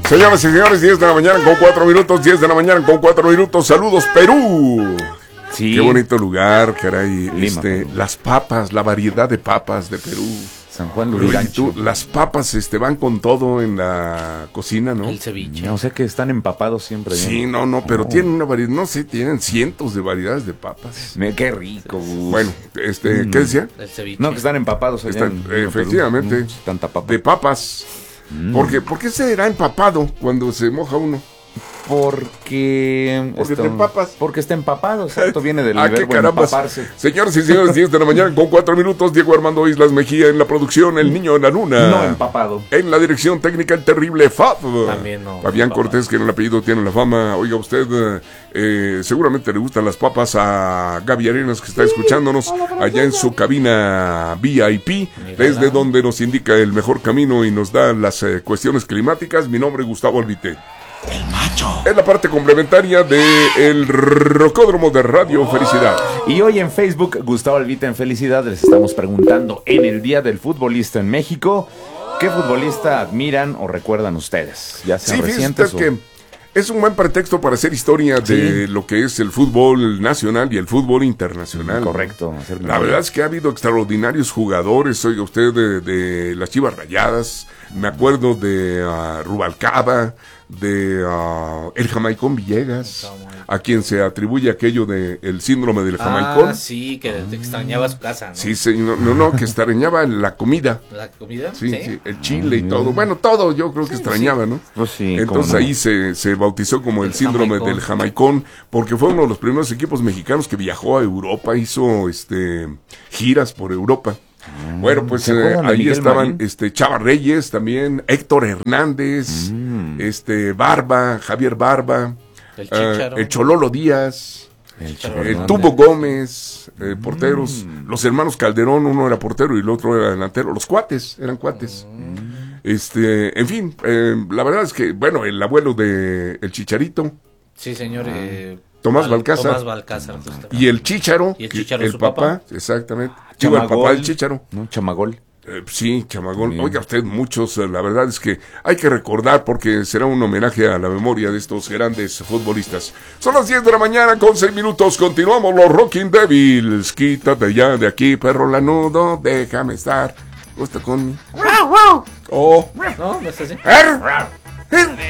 Señoras y señores, 10 de la mañana con 4 minutos, 10 de la mañana con 4 minutos. Saludos, Perú. Sí. Qué bonito lugar, caray. Lima, Las papas, la variedad de papas de Perú. San Juan Lurigancho. Las papas van con todo en la cocina, ¿no? El ceviche. No, o sea que están empapados siempre. Sí, no, pero tienen una variedad, no sé, tienen cientos de variedades de papas. Qué rico. Bueno, ¿qué decía? El ceviche. No, que están empapados allá Efectivamente, tanta papa. de papas. ¿Por qué será empapado cuando se moja uno? Porque te empapas. Porque está empapado, exacto, viene del qué verbo carambas. empaparse. Señores y señores, 10 de la mañana con 4 minutos. Diego Armando Islas Mejía en la producción, el niño de la luna. No empapado. En la dirección técnica, el terrible Fab. También no. Fabián empapado. Cortés, que en el apellido tiene la fama. Oiga, usted seguramente le gustan las papas a Gaby Arenas, que está escuchándonos allá en su cabina VIP, desde donde nos indica el mejor camino y nos da las cuestiones climáticas. Mi nombre es Gustavo Albite. El macho. Es la parte complementaria del Rocódromo de Radio Felicidad. Y hoy en Facebook, Gustavo Albita en Felicidad, les estamos preguntando en el Día del Futbolista en México, ¿qué futbolista admiran o recuerdan ustedes? Ya sean Sí, fíjese recientes usted que es un buen pretexto para hacer historia de lo que es el fútbol nacional y el fútbol internacional. Correcto. La verdad es que ha habido extraordinarios jugadores, oiga usted, de las Chivas Rayadas. Me acuerdo de Rubalcaba, de el Jamaicón Villegas, a quien se atribuye aquello de el síndrome del Jamaicón. Sí, que te extrañaba su casa, ¿no? Sí, no, que extrañaba la comida. ¿La comida? Sí, el chile y todo. Bueno, todo yo creo que extrañaba, ¿no? Pues sí, entonces ahí se bautizó como el síndrome del Jamaicón, porque fue uno de los primeros equipos mexicanos que viajó a Europa, hizo giras por Europa. Bueno, pues ahí estaban Chava Reyes también, Héctor Hernández, Javier Barba, El Chícharo. el Chololo Díaz, el Tubo Gómez, porteros, los hermanos Calderón, uno era portero y el otro era delantero, eran cuates. En fin, la verdad es que, bueno, el abuelo de el Chicharito. Sí, señor. Tomás Balcázar. Tomás Balcázar. Y el Chícharo. Y el Chícharo, el su papá. Exactamente. Chico, el papá del Chícharo. No, Chamagol. Sí, Chamagol. Oiga usted, muchos, la verdad es que hay que recordar porque será un homenaje a la memoria de estos grandes futbolistas. Son las 10 de la mañana con 6 minutos. Continuamos los Rocking Devils. Quítate ya de aquí, perro lanudo. Déjame estar. Gusta con mi. No, no es así.